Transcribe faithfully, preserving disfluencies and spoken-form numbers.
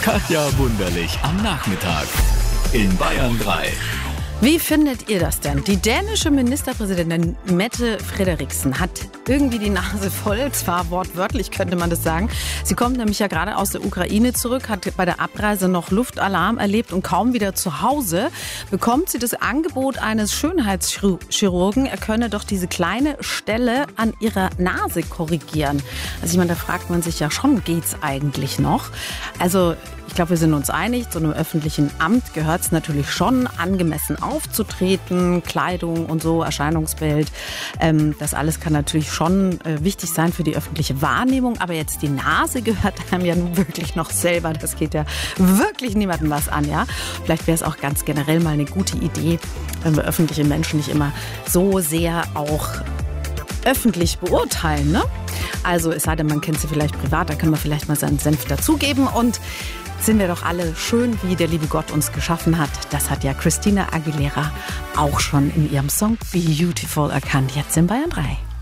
Katja Wunderlich am Nachmittag in Bayern drei. Wie findet ihr das denn? Die dänische Ministerpräsidentin Mette Frederiksen hat irgendwie die Nase voll, zwar wortwörtlich könnte man das sagen. Sie kommt nämlich ja gerade aus der Ukraine zurück, hat bei der Abreise noch Luftalarm erlebt und kaum wieder zu Hause bekommt sie das Angebot eines Schönheitschirurgen, er könne doch diese kleine Stelle an ihrer Nase korrigieren. Also ich meine, da fragt man sich ja schon, geht's eigentlich noch? Also ich glaube, wir sind uns einig, zu einem öffentlichen Amt gehört es natürlich schon, angemessen aufzutreten, Kleidung und so, Erscheinungsbild. Ähm, das alles kann natürlich schon äh, wichtig sein für die öffentliche Wahrnehmung. Aber jetzt die Nase gehört einem ja nun wirklich noch selber. Das geht ja wirklich niemandem was an. Ja? Vielleicht wäre es auch ganz generell mal eine gute Idee, wenn wir öffentliche Menschen nicht immer so sehr auch öffentlich beurteilen. Ne? Also es sei denn, man kennt sie vielleicht privat, da können wir vielleicht mal seinen Senf dazugeben. Und sind wir doch alle schön, wie der liebe Gott uns geschaffen hat. Das hat ja Christina Aguilera auch schon in ihrem Song Beautiful erkannt. Jetzt in Bayern drei.